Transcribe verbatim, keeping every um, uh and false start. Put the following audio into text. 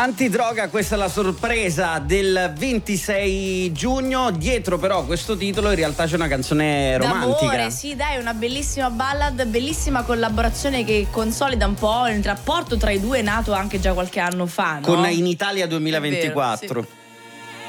Antidroga, questa è la sorpresa del ventisei giugno. Dietro però questo titolo in realtà c'è una canzone romantica. D'amore, sì, dai, una bellissima ballad, bellissima collaborazione che consolida un po' il rapporto tra i due, nato anche già qualche anno fa, no? Con In Italia duemilaventiquattro. È vero, sì.